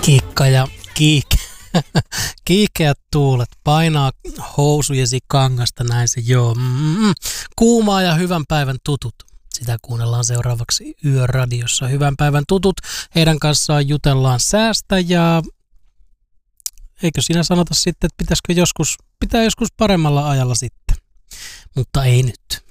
Kikka ja kiikeät tuulet, painaa housujesi kangasta, näin se joo. Kuumaa ja hyvän päivän tutut. Sitä kuunnellaan seuraavaksi Yöradiossa. Hyvän päivän tutut, heidän kanssaan jutellaan säästä ja eikö sinä sanota sitten, että pitää joskus paremmalla ajalla sitten, mutta ei nyt.